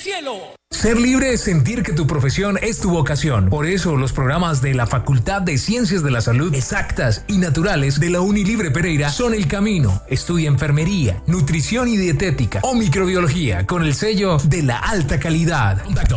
cielo. Ser libre es sentir que tu profesión es tu vocación. Por eso los programas de la Facultad de Ciencias de la Salud Exactas y Naturales de la Unilibre Pereira son el camino. Estudia enfermería, nutrición y dietética o microbiología con el sello de la alta calidad.